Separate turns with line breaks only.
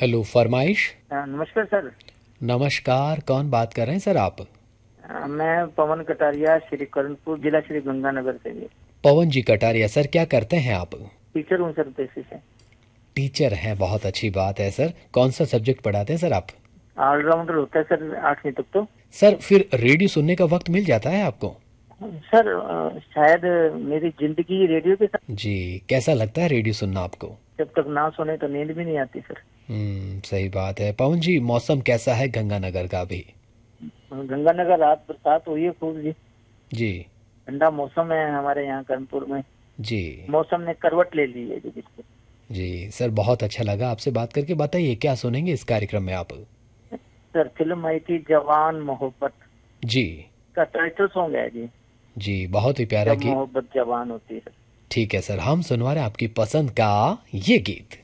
Hello, फरमाइश।
नमस्कार sir.
नमस्कार, कौन बात कर रहे हैं सर आप?
मैं पवन कटारिया, श्री करणपुर, जिला श्री गंगानगर से जी।
पवन जी कटारिया सर, क्या करते हैं आप?
टीचर हूँ सर, पेशे से।
टीचर हैं, बहुत अच्छी बात है सर। कौन सा सब्जेक्ट पढ़ाते हैं सर आप?
ऑलराउंडर होता है सर, 8वीं तक तो।
सर फिर रेडियो सुनने का वक्त मिल जाता है आपको?
सर शायद मेरी जिंदगी रेडियो के साथ।
जी, कैसा लगता है रेडियो सुनना आपको?
जब तक ना सुने तो नींद भी नहीं आती सर।
सही बात है। पवन जी, मौसम कैसा है गंगानगर का भी?
गंगानगर रात बरसात हुई है खूब जी।
जी।
ठंडा मौसम है हमारे यहाँ कानपुर में।
जी।
मौसम ने करवट ले ली है जी बिल्कुल।
जी सर, बहुत अच्छा लगा आपसे बात करके। बताइए क्या सुनेंगे इस कार्यक्रम में आप?
सर फिल्म आई थी जवान मोहब्बत,
जी।
का टाइटल सॉन्ग है जी।
जी, बहुत ही प्यारा
जब
गीत।
मोहब्बत जवान होती है।
ठीक है सर, हम सुनवा रहे हैं आपकी पसंद का ये गीत।